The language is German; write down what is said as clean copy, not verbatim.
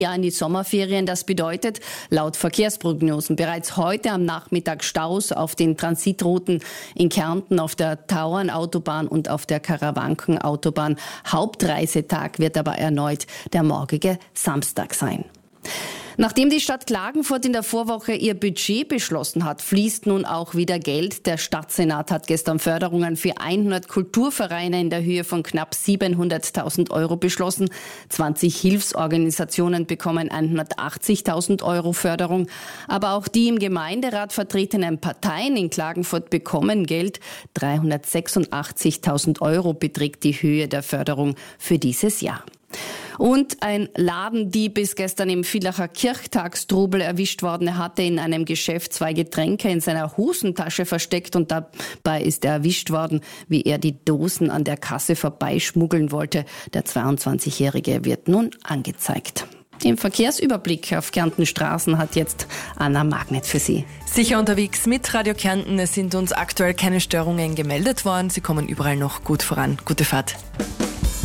Ja, in die Sommerferien. Das bedeutet laut Verkehrsprognosen bereits heute am Nachmittag Staus auf den Transitrouten in Kärnten, auf der Tauernautobahn und auf der Karawankenautobahn. Hauptreisetag wird aber erneut der morgige Samstag sein. Nachdem die Stadt Klagenfurt in der Vorwoche ihr Budget beschlossen hat, fließt nun auch wieder Geld. Der Stadtsenat hat gestern Förderungen für 100 Kulturvereine in der Höhe von knapp 700.000 Euro beschlossen. 20 Hilfsorganisationen bekommen 180.000 Euro Förderung. Aber auch die im Gemeinderat vertretenen Parteien in Klagenfurt bekommen Geld. 386.000 Euro beträgt die Höhe der Förderung für dieses Jahr. Und ein Ladendieb ist gestern im Villacher Kirchtagstrubel erwischt worden. Er hatte in einem Geschäft 2 Getränke in seiner Hosentasche versteckt und dabei ist er erwischt worden, wie er die Dosen an der Kasse vorbeischmuggeln wollte. Der 22-Jährige wird nun angezeigt. Den Verkehrsüberblick auf Kärnten Straßen hat jetzt Anna Magnet für Sie. Sicher unterwegs mit Radio Kärnten. Es sind uns aktuell keine Störungen gemeldet worden. Sie kommen überall noch gut voran. Gute Fahrt.